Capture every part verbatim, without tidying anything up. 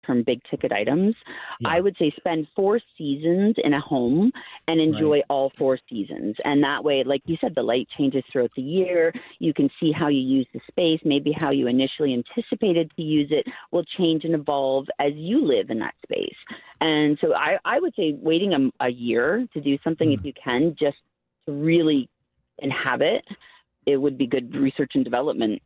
term big ticket items, yeah. I would say spend four seasons in a home and enjoy right. all four seasons. And that way, like you said, the light changes throughout the year. You can see how you use the space, maybe how you initially anticipated to use it will change and evolve as you live in that space. And so I, I would say waiting a, a year to do something, mm. if you can, just to really inhabit, it would be good research and development.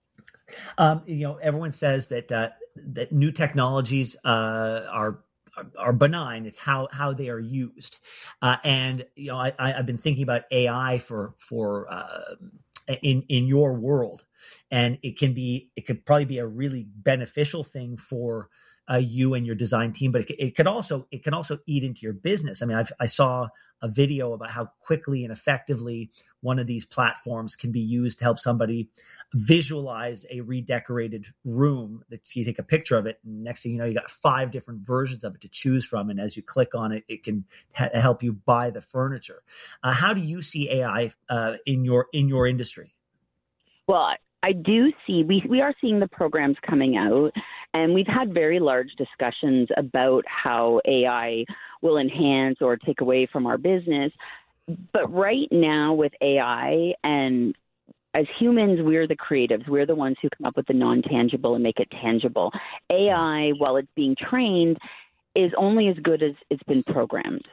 Um, you know, everyone says that uh, that new technologies uh, are, are are benign. It's how how they are used, uh, and you know, I, I've been thinking about A I for for uh, in in your world, and it can be it could probably be a really beneficial thing for uh, you and your design team, but it, it could also it can also eat into your business. I mean, I've, I saw a video about how quickly and effectively one of these platforms can be used to help somebody visualize a redecorated room. That you take a picture of it, and next thing you know, you got five different versions of it to choose from. And as you click on it, it can ha- help you buy the furniture. Uh, how do you see A I uh, in your in your industry? Well, I do see we we are seeing the programs coming out, and we've had very large discussions about how A I will enhance or take away from our business. But right now with A I, and as humans, we're the creatives. We're the ones who come up with the non-tangible and make it tangible. A I, while it's being trained, is only as good as it's been programmed.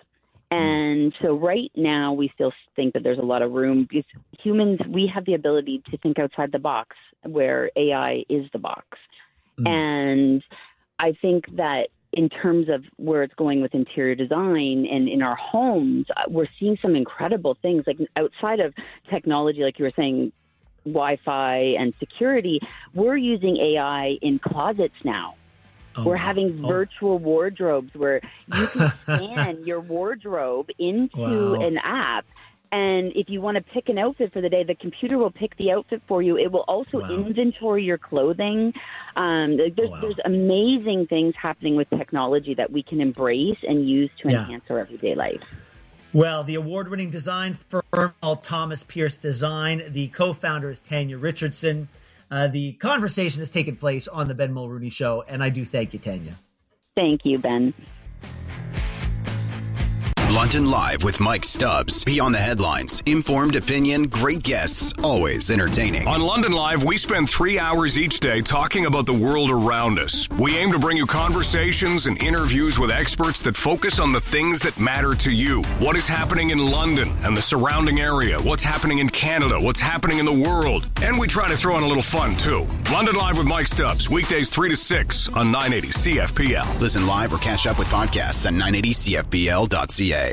And so right now, we still think that there's a lot of room because humans, we have the ability to think outside the box where A I is the box. Mm. And I think that in terms of where it's going with interior design and in our homes, we're seeing some incredible things like outside of technology, like you were saying, Wi-Fi and security, we're using A I in closets now. Oh, we're having oh. virtual wardrobes where you can scan your wardrobe into wow. an app. And if you want to pick an outfit for the day, the computer will pick the outfit for you. It will also wow. inventory your clothing. Um, there's, oh, wow. there's amazing things happening with technology that we can embrace and use to yeah. enhance our everyday life. Well, the award-winning design firm called Thomas Pierce Design, the co-founder is Tanya Richardson. Uh, the conversation has taken place on the Ben Mulrooney Show, and I do thank you, Tanya. Thank you, Ben. London Live with Mike Stubbs. Beyond the headlines, informed opinion, great guests, always entertaining. On London Live, we spend three hours each day talking about the world around us. We aim to bring you conversations and interviews with experts that focus on the things that matter to you. What is happening in London and the surrounding area? What's happening in Canada? What's happening in the world? And we try to throw in a little fun, too. London Live with Mike Stubbs, weekdays three to six on nine eighty C F P L. Listen live or catch up with podcasts at nine eighty C F P L dot C A.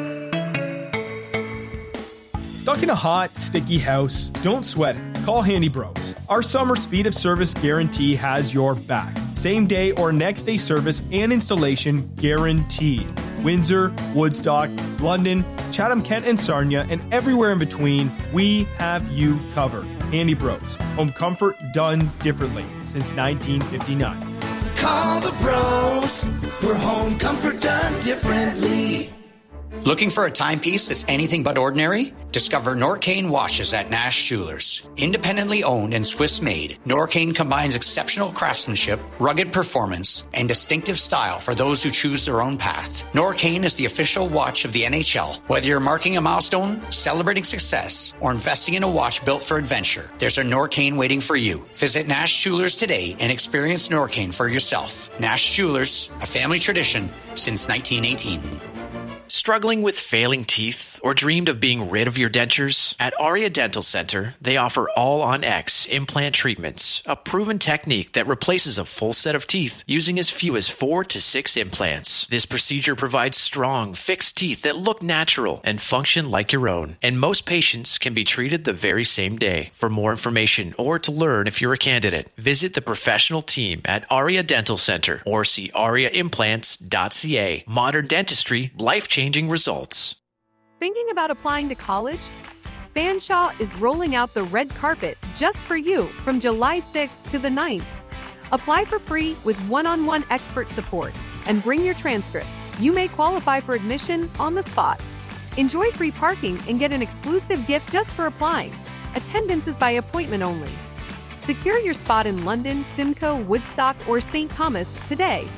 Stuck in a hot, sticky house? Don't sweat it. Call Handy Bros. Our summer speed of service guarantee has your back. Same day or next day service and installation guaranteed. Windsor, Woodstock, London, Chatham-Kent and Sarnia, and everywhere in between, we have you covered. Handy Bros. Home comfort done differently since nineteen fifty-nine. Call the bros for home comfort done differently. Looking for a timepiece that's anything but ordinary? Discover Norcane watches at Nash Jewelers. Independently owned and Swiss-made, Norcane combines exceptional craftsmanship, rugged performance, and distinctive style for those who choose their own path. Norcane is the official watch of the N H L. Whether you're marking a milestone, celebrating success, or investing in a watch built for adventure, there's a Norcane waiting for you. Visit Nash Jewelers today and experience Norcane for yourself. Nash Jewelers, a family tradition since nineteen eighteen. Struggling with failing teeth or dreamed of being rid of your dentures? At Aria Dental Center, they offer All-on-X implant treatments, a proven technique that replaces a full set of teeth using as few as four to six implants. This procedure provides strong, fixed teeth that look natural and function like your own, and most patients can be treated the very same day. For more information or to learn if you're a candidate, visit the professional team at Aria Dental Center or see aria implants dot c a. Modern dentistry, life-changing results. Thinking about applying to college? Fanshawe is rolling out the red carpet just for you from July sixth to the ninth. Apply for free with one-on-one expert support and bring your transcripts. You may qualify for admission on the spot. Enjoy free parking and get an exclusive gift just for applying. Attendance is by appointment only. Secure your spot in London, Simcoe, Woodstock, or Saint Thomas today